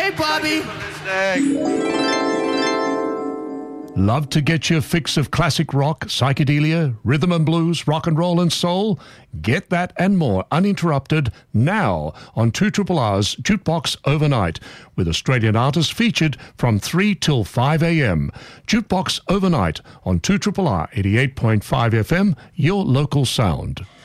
Hey, Bobby. Love to get your fix of classic rock, psychedelia, rhythm and blues, rock and roll and soul? Get that and more uninterrupted now on 2RRR's Jukebox Overnight, with Australian artists featured from 3 till 5 a.m. Jukebox Overnight on 2RRR 88.5 FM, your local sound.